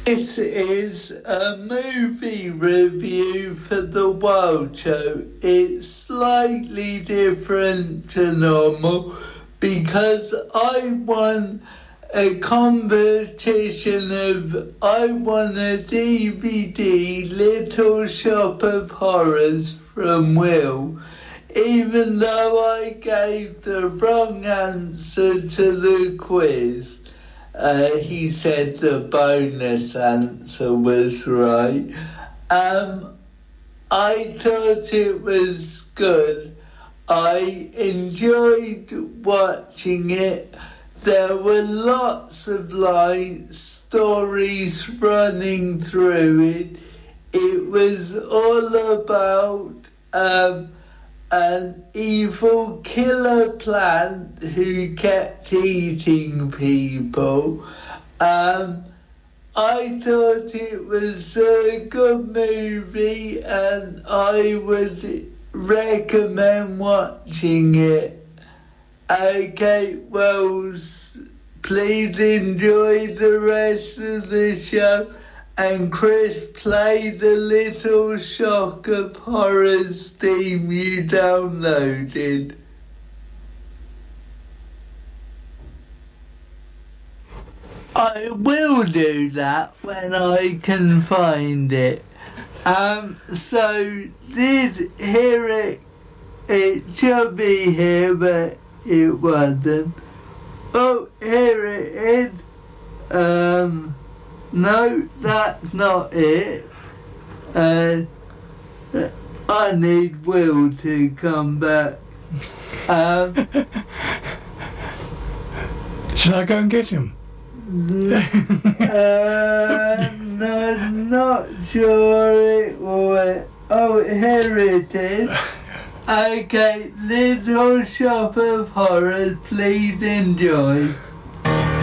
This is a movie review for the Wild Show. It's slightly different to normal because I won a competition I won a DVD, Little Shop of Horrors, from Will, even though I gave the wrong answer to the quiz. He said the bonus answer was right. I thought it was good. I enjoyed watching it. There were lots of stories running through it. It was all about an evil killer plant who kept eating people. I thought it was a good movie and I would recommend watching it. Okay, well, please enjoy the rest of the show. And Chris, play the Little Shock of Horrors theme you downloaded. I will do that when I can find it. So here it should be here, but it wasn't. Oh, here it is. No, that's not it. I need Will to come back. Should I go and get him? No, not sure it will. Oh, here it is. Okay, Little Shop of Horrors, please enjoy.